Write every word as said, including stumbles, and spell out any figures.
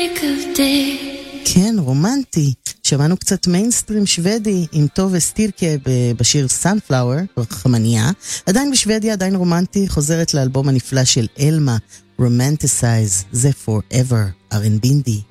כן, רומנטי. שמענו קצת מיינסטרים שוודי עם טובה סטירקה בשיר Sunflower, רחמניה. עדיין בשוודיה, עדיין רומנטי, חוזרת לאלבום הנפלא של אלמה, Romanticize, זה Forever, ארן בינדי.